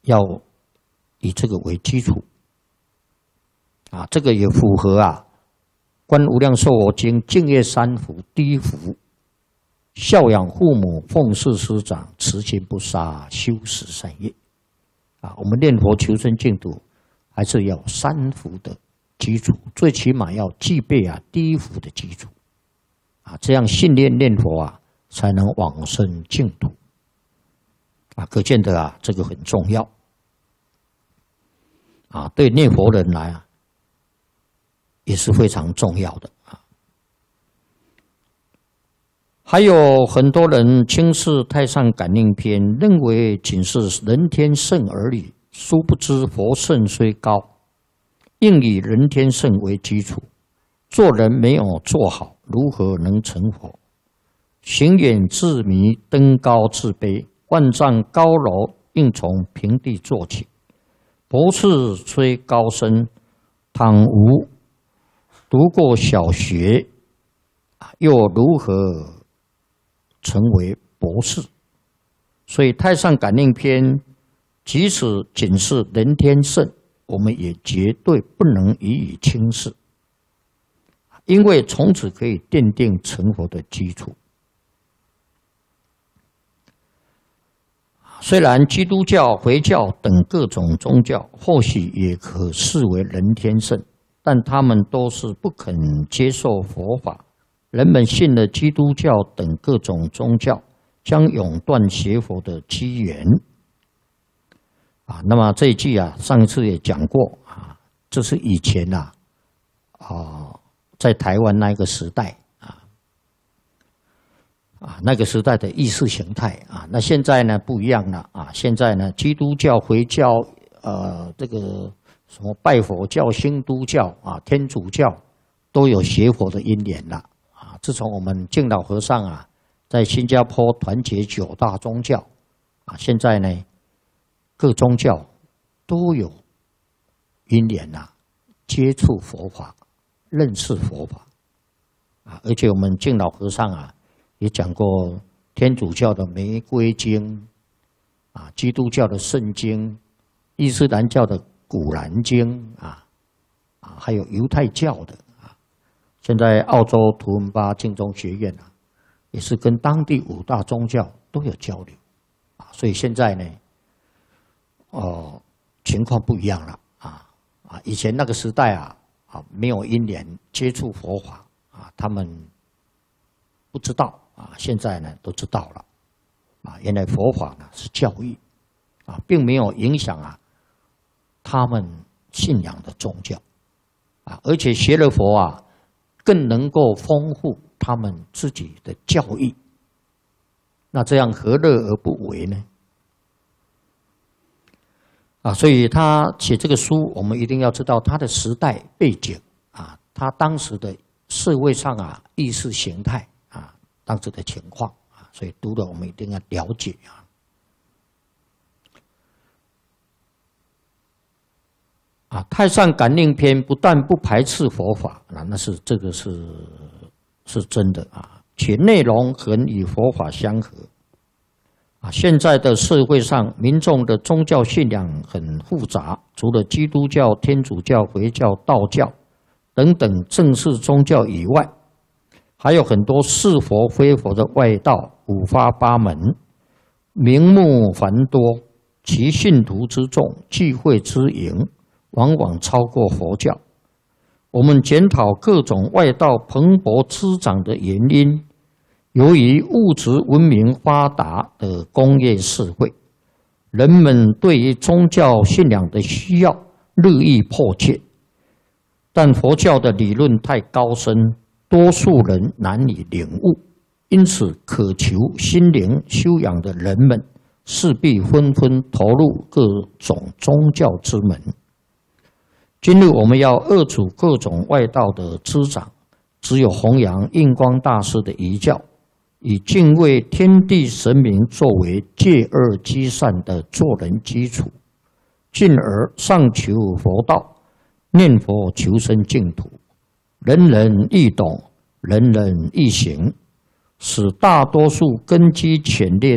要以这个为基础啊，这个也符合啊《观无量寿佛经》净业三福第一福：孝养父母，奉事师长，慈心不杀，修十善业。啊，我们念佛求生净土，还是要三福的基础，最起码要具备啊第一福的基础啊，这样信念念佛啊，才能往生净土啊。可见得啊，这个很重要啊，对念佛人来啊，也是非常重要的啊。还有很多人轻视《太上感应篇》，认为仅是人天圣而已，殊不知佛圣虽高，应以人天圣为基础。做人没有做好，如何能成佛？行远自迷，登高自卑，万丈高楼应从平地做起。博士虽高深，倘无读过小学，又如何成为博士？所以《太上感应篇》即使仅是人天圣，我们也绝对不能予以轻视，因为从此可以奠定成佛的基础。虽然基督教、回教等各种宗教或许也可视为人天圣，但他们都是不肯接受佛法。人们信了基督教等各种宗教，将永断学佛的机缘。那么这一句啊，上一次也讲过啊，这是以前在台湾那个时代那个时代的意识形态啊。那现在呢不一样了啊，现在呢基督教、回教这个什么拜佛教、新都教啊、天主教都有学佛的因缘了啊。自从我们净老和尚啊在新加坡团结9大宗教啊，现在呢各宗教都有因缘接触佛法、认识佛法啊。而且我们净老和尚啊也讲过天主教的玫瑰经啊，基督教的圣经，伊斯兰教的古兰经还有犹太教的现在澳洲图文巴净宗学院也是跟当地5大宗教都有交流所以现在呢情况不一样了以前那个时代没有因缘接触佛法他们不知道现在呢都知道了原来佛法呢是教育并没有影响他们信仰的宗教而且学了佛更能够丰富他们自己的教育。那这样何乐而不为呢？所以他写这个书，我们一定要知道他的时代背景他当时的社会上意识形态当时的情况所以读的我们一定要了解太上感应篇不但不排斥佛法这个是真的且内容很与佛法相合现在的社会上民众的宗教信仰很复杂，除了基督教、天主教、回教、道教等等正式宗教以外，还有很多是佛非佛的外道，五花八门，名目繁多，其信徒之众，聚会之营往往超过佛教。我们检讨各种外道蓬勃滋长的原因，由于物质文明发达的工业社会，人们对于宗教信仰的需要日益迫切，但佛教的理论太高深，多数人难以领悟，因此渴求心灵修养的人们势必纷纷投入各种宗教之门。今日我们要遏阻各种外道的滋长，只有弘扬印光大师的遗教，以敬畏天地神明作为戒恶积善的做人基础，进而上求佛道，念佛求生净土，人人易懂，人人易行，使大多数根基浅劣